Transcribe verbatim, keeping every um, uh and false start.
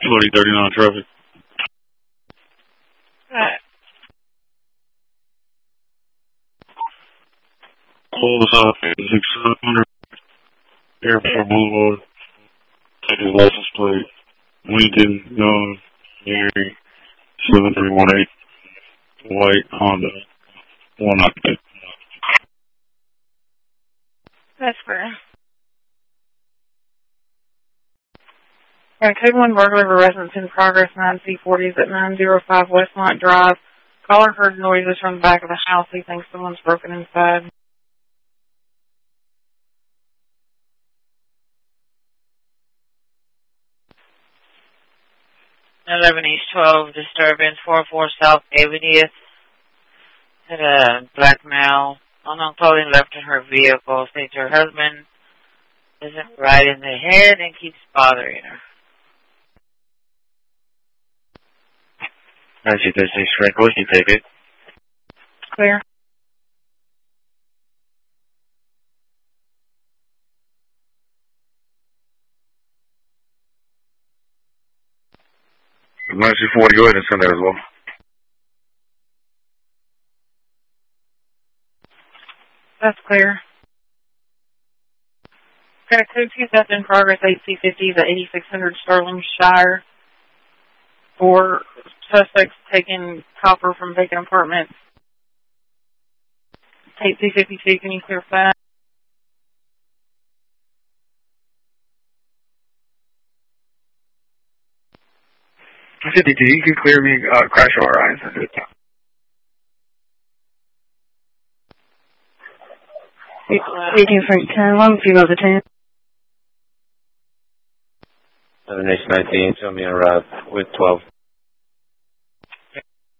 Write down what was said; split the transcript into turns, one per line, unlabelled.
twenty thirty-nine traffic.
Alright.
Close off at six hundred Airport Boulevard. Take his license plate. Lincoln, Young, Mary, seven three one eight. White Honda. One occupant.
That's fair. And code one burglary of a residence in progress, nine C forties at nine oh five Westmont Drive. Caller heard noises from the back of the house. He thinks someone's broken inside.
eleven East twelve, disturbance, four oh four South Avenue. Had a black male, unknown clothing left in her vehicle. States her husband isn't right in the head and keeps bothering her.
nine two three six, Franklin, you take it.
Clear.
nine two forty, go ahead and send that as well.
That's clear. Got a code two theft in progress, eight C fifty, the eighty-six hundred Sterling Shire. Four suspects taking copper from vacant apartments. eight C fifty-two, can you clear that?
fifty-two, you can clear me, uh, crash O R I.
eighteen Frank ten, one female to ten.
seven H nineteen, show me a ride with twelve.